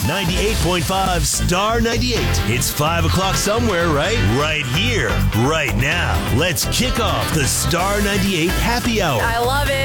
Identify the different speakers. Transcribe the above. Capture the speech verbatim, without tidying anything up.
Speaker 1: ninety-eight point five Star ninety-eight. It's five o'clock somewhere, right? Right here, right now. Let's kick off the Star ninety-eight Happy Hour.
Speaker 2: I love it.